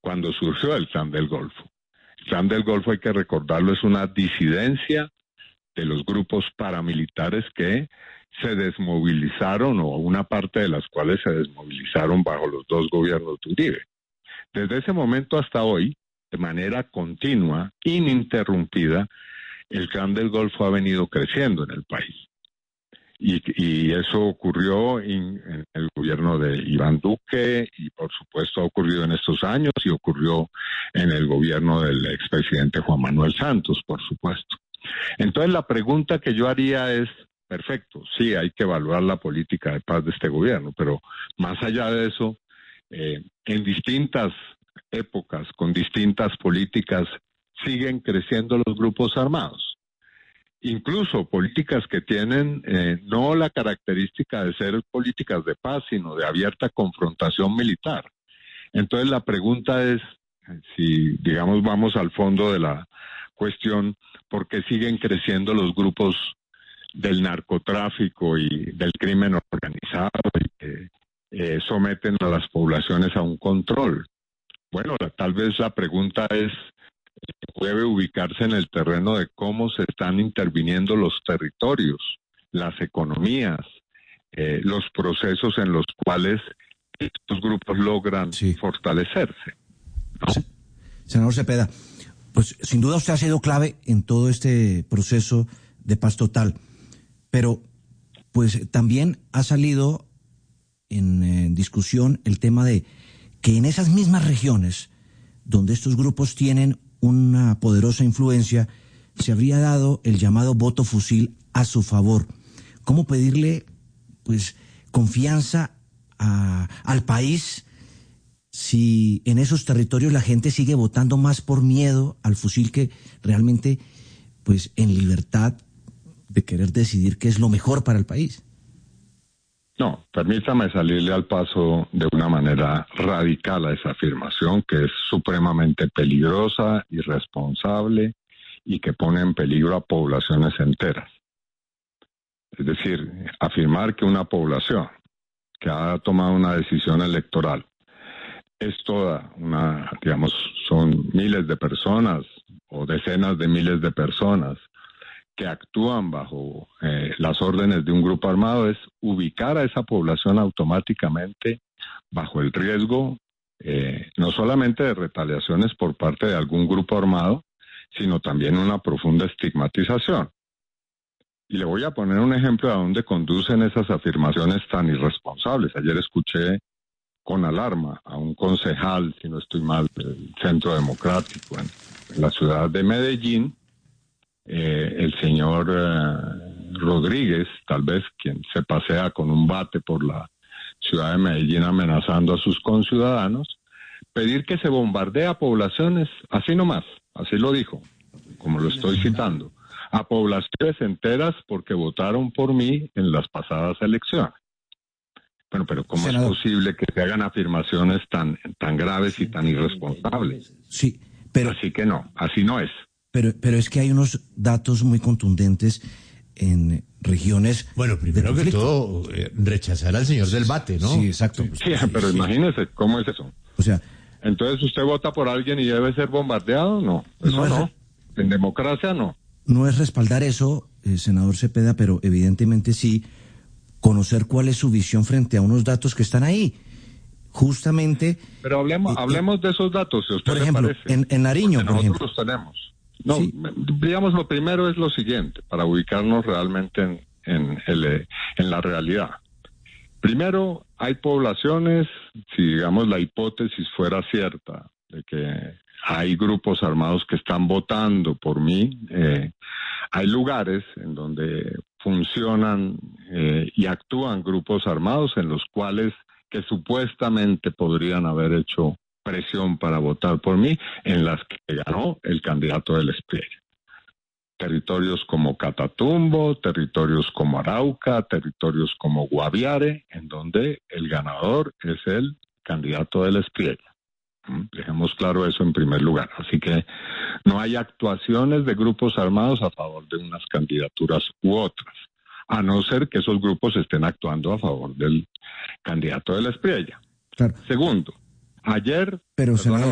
cuando surgió el Clan del Golfo. El Clan del Golfo, hay que recordarlo, es una disidencia de los grupos paramilitares que se desmovilizaron, o una parte de las cuales se desmovilizaron bajo los dos gobiernos de Uribe. Desde ese momento hasta hoy, de manera continua, ininterrumpida, el Clan del Golfo ha venido creciendo en el país. Y eso ocurrió en el gobierno de Iván Duque, y por supuesto ha ocurrido en estos años, y ocurrió en el gobierno del expresidente Juan Manuel Santos, por supuesto. Entonces la pregunta que yo haría es, perfecto, sí, hay que evaluar la política de paz de este gobierno, pero más allá de eso, en distintas épocas, con distintas políticas, siguen creciendo los grupos armados. Incluso políticas que tienen no la característica de ser políticas de paz, sino de abierta confrontación militar. Entonces la pregunta es, si digamos vamos al fondo de la cuestión, ¿por qué siguen creciendo los grupos del narcotráfico y del crimen organizado y que someten a las poblaciones a un control? Bueno, tal vez la pregunta es, debe ubicarse en el terreno de cómo se están interviniendo los territorios, las economías, los procesos en los cuales estos grupos logran fortalecerse, ¿no? Senador Cepeda, pues sin duda usted ha sido clave en todo este proceso de paz total, pero pues también ha salido en discusión el tema de que en esas mismas regiones donde estos grupos tienen una poderosa influencia, se habría dado el llamado voto fusil a su favor. ¿Cómo pedirle, pues, confianza al país si en esos territorios la gente sigue votando más por miedo al fusil que realmente, pues, en libertad de querer decidir qué es lo mejor para el país? No, permítame salirle al paso de una manera radical a esa afirmación, que es supremamente peligrosa, irresponsable y que pone en peligro a poblaciones enteras. Es decir, afirmar que una población que ha tomado una decisión electoral es toda una, digamos, son miles de personas o decenas de miles de personas que actúan bajo las órdenes de un grupo armado, es ubicar a esa población automáticamente bajo el riesgo no solamente de retaliaciones por parte de algún grupo armado, sino también una profunda estigmatización. Y le voy a poner un ejemplo de a dónde conducen esas afirmaciones tan irresponsables. Ayer escuché con alarma a un concejal, si no estoy mal, del Centro Democrático en la ciudad de Medellín, el señor Rodríguez, tal vez, quien se pasea con un bate por la ciudad de Medellín amenazando a sus conciudadanos, pedir que se bombardee a poblaciones, así nomás, así lo dijo, como lo estoy citando, a poblaciones enteras porque votaron por mí en las pasadas elecciones. Bueno, pero ¿cómo es posible que se hagan afirmaciones tan graves y tan irresponsables? Sí, pero así que no, así no es. Pero es que hay unos datos muy contundentes en regiones. Bueno, primero que todo, rechazar al señor del bate, ¿no? Sí, exacto. Sí, pero imagínese, ¿cómo es eso? O sea, entonces, ¿usted vota por alguien y debe ser bombardeado? No, eso no. En democracia no. No es respaldar eso, senador Cepeda, pero evidentemente sí conocer cuál es su visión frente a unos datos que están ahí. Justamente. Pero hablemos de esos datos, si a usted por ejemplo, le parece. En Nariño, por ejemplo. Nosotros los tenemos. No, sí. Digamos, lo primero es lo siguiente, para ubicarnos realmente en la realidad. Primero, hay poblaciones, si digamos la hipótesis fuera cierta, de que hay grupos armados que están votando por mí, hay lugares en donde funcionan y actúan grupos armados en los cuales que supuestamente podrían haber hecho presión para votar por mí, en las que ganó el candidato del Espriella. Territorios como Catatumbo, territorios como Arauca, territorios como Guaviare, en donde el ganador es el candidato del Espriella. Dejemos claro eso en primer lugar. Así que no hay actuaciones de grupos armados a favor de unas candidaturas u otras, a no ser que esos grupos estén actuando a favor del candidato del Espriella. Claro. Segundo, ayer, pero senador,